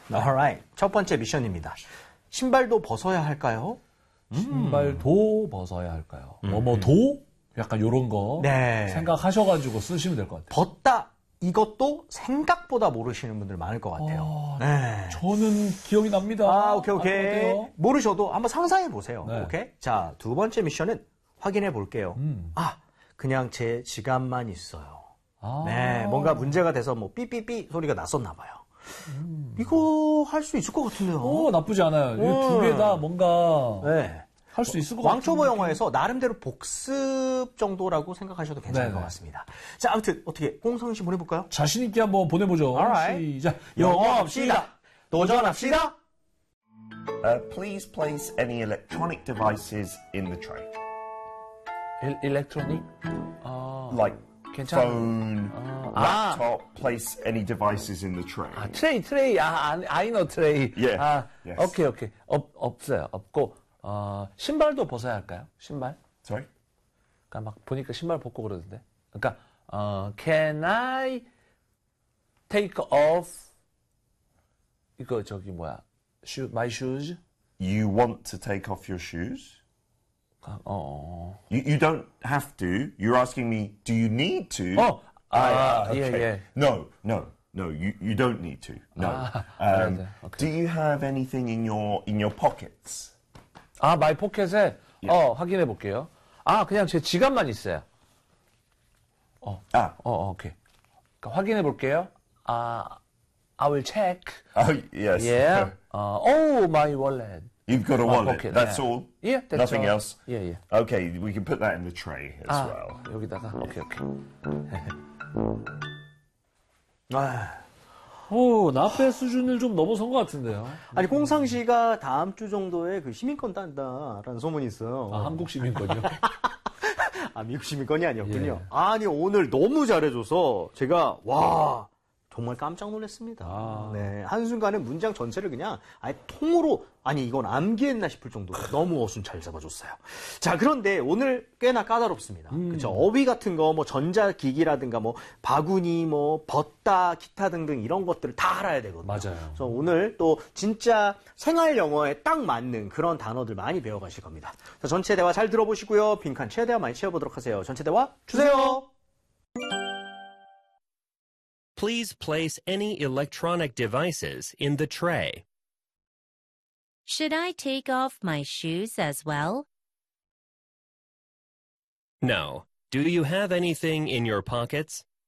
Alright. 첫 번째 미션입니다. 신발도 벗어야 할까요? 신발도 벗어야 할까요? 뭐도? 약간 요런 거 네. 생각하셔가지고 쓰시면 될 것 같아요. 벗다. 이것도 생각보다 모르시는 분들 많을 것 같아요. 네. 저는 기억이 납니다. 오케이. 모르셔도 한번 상상해 보세요. 네. 오케이. 자, 두 번째 미션은 확인해 볼게요. 그냥 제 지갑만 있어요. 네, 뭔가 문제가 돼서 뭐 삐삐삐 소리가 났었나 봐요. 이거 할 수 있을 것 같은데요. 나쁘지 않아요. 이 두 개 다 뭔가 네. 할 수 있을 것 같아요. 왕초보 영화에서 나름대로 복습 정도라고 생각하셔도 괜찮을 것 같습니다. 자, 아무튼 어떻게 꽁성 씨 보내볼까요? 자신 있게 한번 보내보죠. Alright. 시작. 영어합시다. 도전합시다. Please place any electronic devices in the tray. 일렉트로닉? Like 괜찮아. phone, laptop, place any devices in the tray. 트레이. I know 트레이. Yeah. Yes. 오케이. 없어요. 없고, 신발도 벗어야 할까요? 신발? Sorry? 그러니까 막 보니까 신발 벗고 그러던데. 그러니까, can I take off, 이거 저기 뭐야, my shoes? You want to take off your shoes? You don't have to. You're asking me, do you need to? Okay. Yeah. No, you don't need to. No. Okay. Do you have anything in your pockets? my 포켓에, 확인해 볼게요. 그냥 제 지갑만 있어요. 오케이. 그러니까 확인해 볼게요. I will check. Oh, yes. Yeah. My wallet. You've got a wallet. pocket, That's yeah. all? Yeah, that's Nothing all. else? Yeah. Okay, we can put that in the tray as well. 여기다가, 오케이. 나페 수준을 좀 넘어선 것 같은데요. 아니, 꽁상 씨가 다음 주 정도에 그 시민권 딴다라는 소문이 있어요. 한국 시민권요? 미국 시민권이 아니었군요. 예. 아니, 오늘 너무 잘해줘서 제가, 정말 깜짝 놀랐습니다. 네, 한순간에 문장 전체를 그냥 아예 통으로, 이건 암기했나 싶을 정도로 너무 어순 잘 잡아줬어요. 자, 그런데 오늘 꽤나 까다롭습니다. 그쵸? 어휘 같은 거, 전자기기라든가, 바구니, 벗다, 기타 등등 이런 것들을 다 알아야 되거든요. 맞아요. 그래서 오늘 또 진짜 생활 영어에 딱 맞는 그런 단어들 많이 배워가실 겁니다. 자, 전체 대화 잘 들어보시고요. 빈칸 최대한 많이 채워보도록 하세요. 전체 대화 주세요. Please place any electronic devices in the tray. Should I take off my shoes as well? No. Do you have anything in your pockets?